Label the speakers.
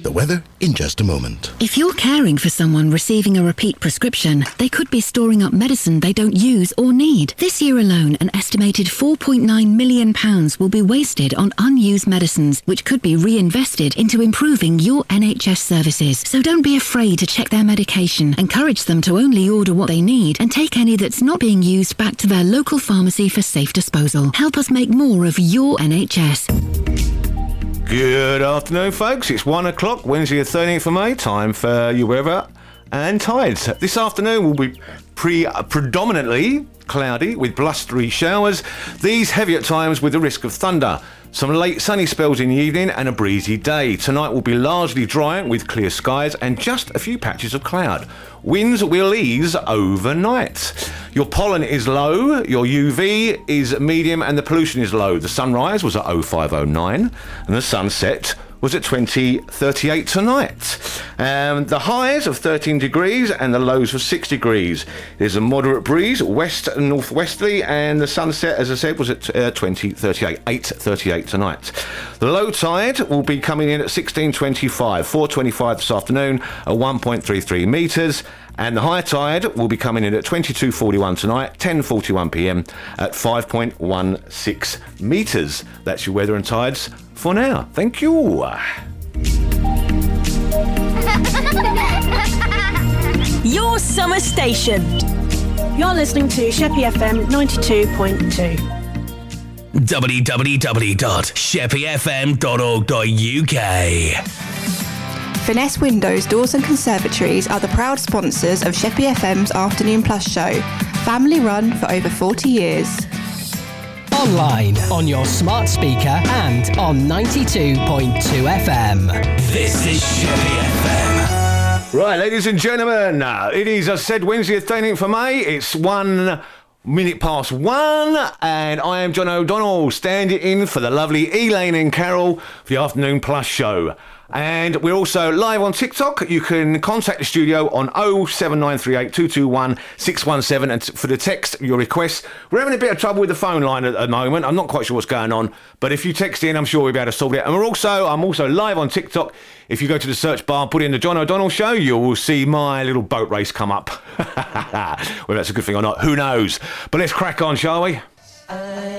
Speaker 1: The weather in just a moment.
Speaker 2: If you're caring for someone receiving a repeat prescription, they could be storing up medicine they don't use or need. This year alone, an estimated £4.9 million will be wasted on unused medicines, which could be reinvested into improving your NHS services. So don't be afraid to check their medication. Encourage them to only order what they need and take any that's not being used back to their local pharmacy for safe disposal. Help us make more of your NHS.
Speaker 3: Good afternoon, folks. It's 1 o'clock, Wednesday the 13th of May. Time for your weather and tides. This afternoon will be predominantly cloudy with blustery showers. These heavy at times with the risk of thunder. Some late sunny spells in the evening and a breezy day. Tonight will be largely dry with clear skies and just a few patches of cloud. Winds will ease overnight. Your pollen is low, your UV is medium and the pollution is low. The sunrise was at 0509 and the sunset was at 20:38 tonight. The highs of 13 degrees and the lows of 6 degrees. There's a moderate breeze, west and northwesterly, and the sunset, as I said, was at 20:38, 8:38 tonight. The low tide will be coming in at 16:25, 4:25 this afternoon at 1.33 metres. And the high tide will be coming in at 22:41 tonight, 10:41 p.m. at 5.16 metres. That's your weather and tides for now. Thank you.
Speaker 4: Your summer station.
Speaker 5: You're listening to Sheppey FM 92.2.
Speaker 6: www.sheppeyfm.org.uk.
Speaker 7: Finesse Windows, Doors and Conservatories are the proud sponsors of Sheppey FM's Afternoon Plus show. Family run for over 40 years.
Speaker 8: Online, on your smart speaker and on 92.2 FM.
Speaker 6: This is Sheppey FM.
Speaker 3: Right, ladies and gentlemen, it is, as I said, Wednesday the 13th of May. It's 1 minute past 1, and I am John O'Donnell, standing in for the lovely Elaine and Carol for the Afternoon Plus show. And we're also live on TikTok. You can contact the studio on 07938 221 617 and for the text, your requests. We're having a bit of trouble with the phone line at the moment. I'm not quite sure what's going on, but if you text in, I'm sure we'll be able to sort it. And I'm also live on TikTok. If you go to the search bar, put in the John O'Donnell show, you will see my little boat race come up. Whether that's a good thing or not, who knows? But let's crack on, shall we?